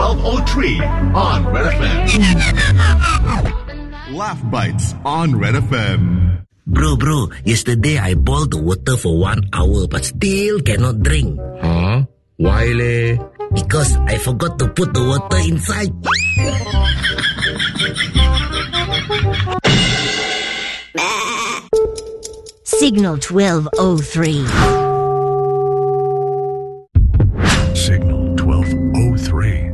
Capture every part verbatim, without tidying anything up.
twelve oh three on Red F M. Laugh Bites on Red F M. Bro, bro, yesterday I boiled the water for one hour but still cannot drink. Huh? Why leh? Because I forgot to put the water inside. Signal twelve oh three. Signal twelve oh three.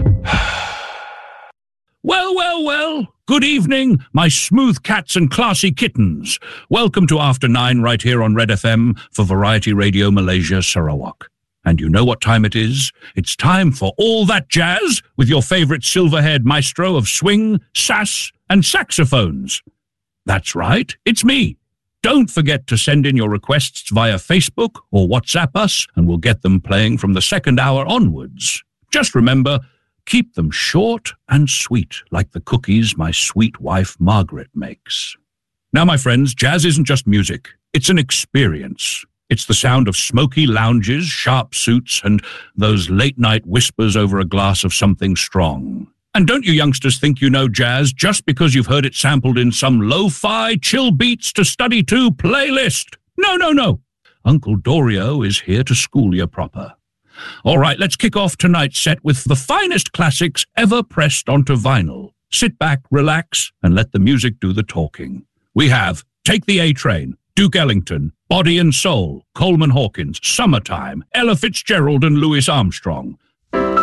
Well, well, well. Good evening, my smooth cats and classy kittens. Welcome to After Nine right here on Red F M for Variety Radio Malaysia Sarawak. And you know what time it is? It's time for All That Jazz with your favorite silver-haired maestro of swing, sass, and saxophones. That's right, it's me. Don't forget to send in your requests via Facebook or WhatsApp us, and we'll get them playing from the second hour onwards. Just remember, keep them short and sweet, like the cookies my sweet wife Margaret makes. Now, my friends, jazz isn't just music. It's an experience. It's the sound of smoky lounges, sharp suits, and those late-night whispers over a glass of something strong. And don't you youngsters think you know jazz just because you've heard it sampled in some lo-fi chill beats to study to playlist? No, no, no. Uncle Dorio is here to school you proper. All right, let's kick off tonight's set with the finest classics ever pressed onto vinyl. Sit back, relax, and let the music do the talking. We have Take the A-Train, Duke Ellington, Body and Soul, Coleman Hawkins, Summertime, Ella Fitzgerald and Louis Armstrong.